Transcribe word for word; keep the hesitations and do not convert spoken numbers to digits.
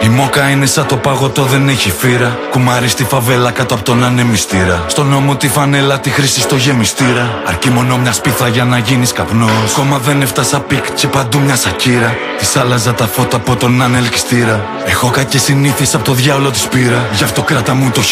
μόκα είναι σαν το παγωτό, δεν έχει φύρα. Κουμάρι στη φαβέλα κάτω από τον ανεμιστήρα. Στον νόμο τη φανέλα, τη χρήση στο γεμιστήρα. Αρκεί μόνο μια σπίθα για να γίνεις καπνός. Κόμμα δεν έφτασα πικ και παντού μια σακύρα. Της άλλαζα τα φώτα από τον ανελκυστήρα. Έχω κακές συνήθειες από το διάολο της πήρα. Γι' αυτό κράτα μου το